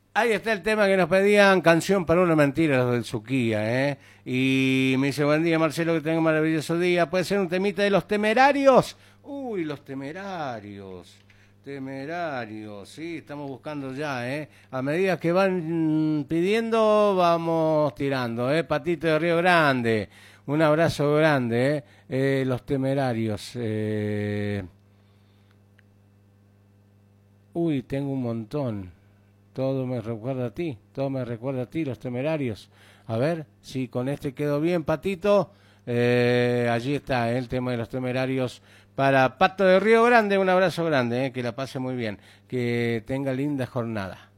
Ahí está el tema que nos pedían, canción para una mentira, los del Suquía, ¿eh? Y me dice, buen día Marcelo, que tenga un maravilloso día. ¿Puede ser un temita de los Temerarios? Uy, los Temerarios. Temerarios, sí, estamos buscando ya, ¿eh? A medida que van pidiendo, vamos tirando, ¿eh? Patito de Río Grande, un abrazo grande, ¿eh? Los Temerarios. Uy, tengo un montón. Todo me recuerda a ti, todo me recuerda a ti, los Temerarios. A ver si con este quedó bien, Patito. Allí está el tema de los Temerarios para Pato de Río Grande. Un abrazo grande, que la pase muy bien, que tenga linda jornada.